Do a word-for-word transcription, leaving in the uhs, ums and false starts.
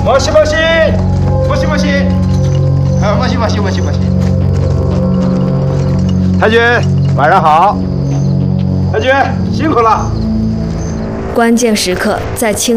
もしもし，もしもし，啊，もしもしもしもし。太君，晚上好。太君，辛苦了。 关键时刻在清。